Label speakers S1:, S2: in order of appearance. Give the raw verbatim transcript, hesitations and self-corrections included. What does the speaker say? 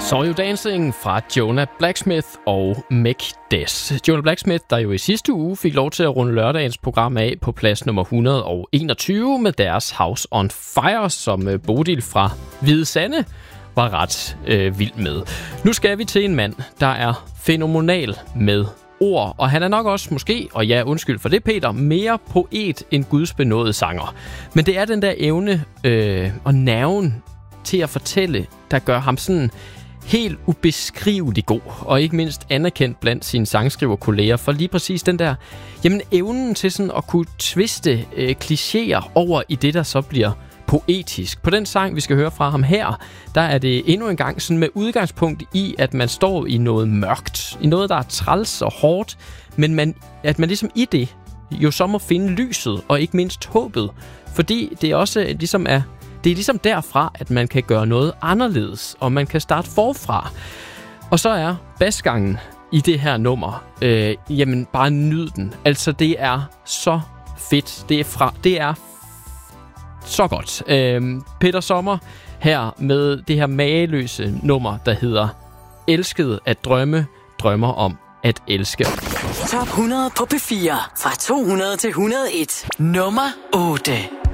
S1: Saw You Dancing fra Jonah Blacksmith og Meg Des. Jonah Blacksmith, der jo i sidste uge fik lov til at runde lørdagens program af på plads nummer et hundrede og enogtyve med deres House on Fire, som Bodil fra Hvide Sande var ret øh, vild med. Nu skal vi til en mand, der er fænomenal med ord, og han er nok også måske, og ja, undskyld for det, Peter, mere poet end gudsbenådet sanger. Men det er den der evne øh, og nerven til at fortælle, der gør ham sådan helt ubeskrivelig god, og ikke mindst anerkendt blandt sine sangskriverkolleger, for lige præcis den der, jamen evnen til sådan at kunne twiste øh, klichéer over i det, der så bliver poetisk. På den sang, vi skal høre fra ham her, der er det endnu en gang sådan med udgangspunkt i, at man står i noget mørkt, i noget, der er træls og hårdt, men man, at man ligesom i det jo så må finde lyset, og ikke mindst håbet, fordi det også ligesom er Det er ligesom derfra, at man kan gøre noget anderledes, og man kan starte forfra. Og så er basgangen i det her nummer, øh, jamen bare nyd den. Altså det er så fedt. Det er, fra, det er så godt. Øh, Peter Sommer her med det her mageløse nummer, der hedder Elsket at drømme, drømmer om at elske.
S2: Top hundrede på P fire fra to hundrede til et hundrede og en. Nummer otte.